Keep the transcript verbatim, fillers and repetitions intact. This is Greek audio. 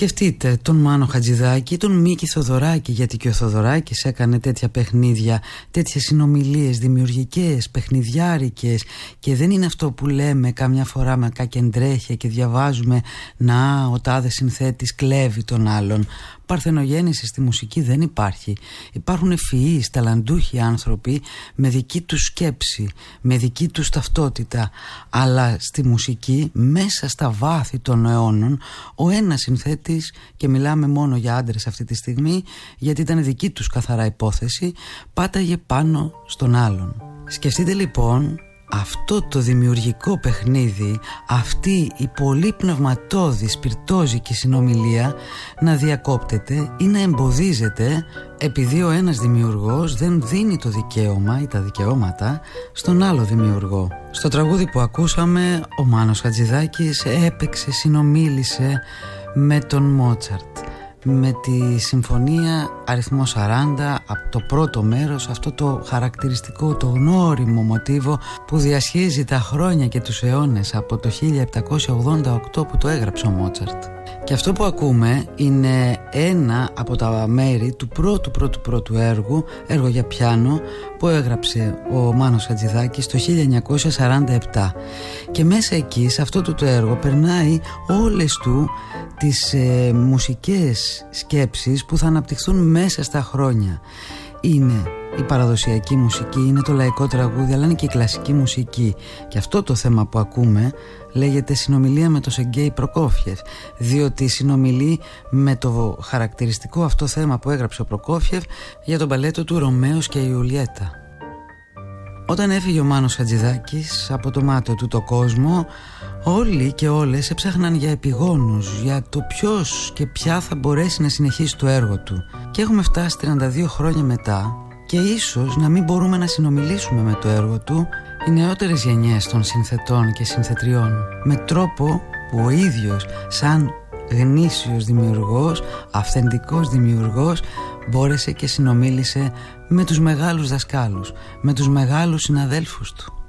Σκεφτείτε τον Μάνο Χατζηδάκη, τον Μίκη Θοδωράκη, γιατί και ο Θοδωράκης έκανε τέτοια παιχνίδια, τέτοιες συνομιλίες δημιουργικές, παιχνιδιάρικες, και δεν είναι αυτό που λέμε καμιά φορά με κακεντρέχεια και διαβάζουμε «Να, ο τάδε συνθέτης κλέβει τον άλλον». Παρθενογέννηση στη μουσική δεν υπάρχει. Υπάρχουν ευφυείς, ταλαντούχοι άνθρωποι με δική τους σκέψη, με δική τους ταυτότητα. Αλλά στη μουσική, μέσα στα βάθη των αιώνων, ο ένας συνθέτης, και μιλάμε μόνο για άντρες αυτή τη στιγμή, γιατί ήταν δική τους καθαρά υπόθεση, πάταγε πάνω στον άλλον. Σκεφτείτε λοιπόν αυτό το δημιουργικό παιχνίδι, αυτή η πολύ πνευματώδη σπιρτόζικη συνομιλία να διακόπτεται ή να εμποδίζεται επειδή ο ένας δημιουργός δεν δίνει το δικαίωμα ή τα δικαιώματα στον άλλο δημιουργό. Στο τραγούδι που ακούσαμε, ο Μάνος Χατζηδάκης έπαιξε, συνομίλησε με τον Μότσαρτ, με τη συμφωνία αριθμό σαράντα, από το πρώτο μέρος, αυτό το χαρακτηριστικό, το γνώριμο μοτίβο που διασχίζει τα χρόνια και τους αιώνες, από το χίλια επτακόσια ογδόντα οκτώ που το έγραψε ο Μότσαρτ. Και αυτό που ακούμε είναι ένα από τα μέρη του πρώτου πρώτου πρώτου έργου, έργο για πιάνο, που έγραψε ο Μάνος Χατζηδάκης το χίλια εννιακόσια σαράντα επτά. Και μέσα εκεί, σε αυτό το έργο, περνάει όλες του τις ε, μουσικές σκέψεις που θα αναπτυχθούν μέσα στα χρόνια. Είναι η παραδοσιακή μουσική, είναι το λαϊκό τραγούδι, αλλά είναι και η κλασική μουσική. Και αυτό το θέμα που ακούμε λέγεται συνομιλία με το Σεργέη Προκόφιεφ, διότι συνομιλεί με το χαρακτηριστικό αυτό θέμα που έγραψε ο Προκόφιεφ για τον μπαλέτο του Ρωμαίος και η Ιουλιέτα. Όταν έφυγε ο Μάνος Χατζηδάκης από το μάτιο του το κόσμο, όλοι και όλες έψαχναν για επιγόνους, για το ποιος και ποια θα μπορέσει να συνεχίσει το έργο του. Και έχουμε φτάσει τριάντα δύο χρόνια μετά και ίσως να μην μπορούμε να συνομιλήσουμε με το έργο του οι νεότερες γενιές των συνθετών και συνθετριών, με τρόπο που ο ίδιος σαν γνήσιος δημιουργός, αυθεντικός δημιουργός, μπόρεσε και συνομίλησε με τους μεγάλους δασκάλους, με τους μεγάλους συναδέλφους του.